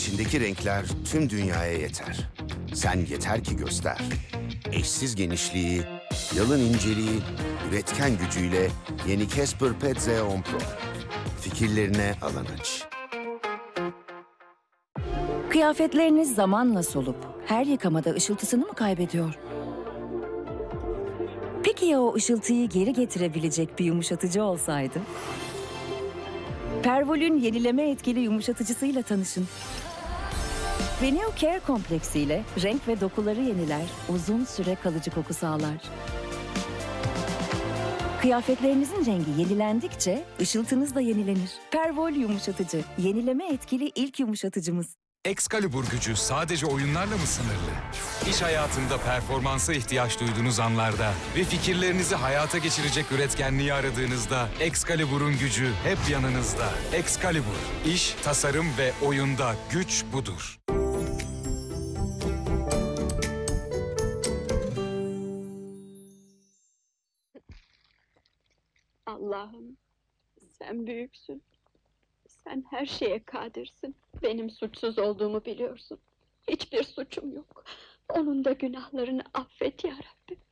İçindeki renkler tüm dünyaya yeter. Sen yeter ki göster. Eşsiz genişliği, yalın inceliği, üretken gücüyle yeni Casper Pet Z10 Pro. Fikirlerine alan aç. Kıyafetleriniz zamanla solup her yıkamada ışıltısını mı kaybediyor? Peki ya o ışıltıyı geri getirebilecek bir yumuşatıcı olsaydı? Pervol'ün yenileme etkili yumuşatıcısıyla tanışın. Renew Care kompleksiyle renk ve dokuları yeniler, uzun süre kalıcı koku sağlar. Kıyafetlerinizin rengi yenilendikçe ışıltınız da yenilenir. Pervol yumuşatıcı, yenileme etkili ilk yumuşatıcımız. Excalibur gücü sadece oyunlarla mı sınırlı? İş hayatında performansa ihtiyaç duyduğunuz anlarda ve fikirlerinizi hayata geçirecek üretkenliği aradığınızda Excalibur'un gücü hep yanınızda. Excalibur, iş, tasarım ve oyunda güç budur. Allah'ım, sen büyüksün. Sen her şeye kadirsin. Benim suçsuz olduğumu biliyorsun. Hiçbir suçum yok. Onun da günahlarını affet ya Rabbi.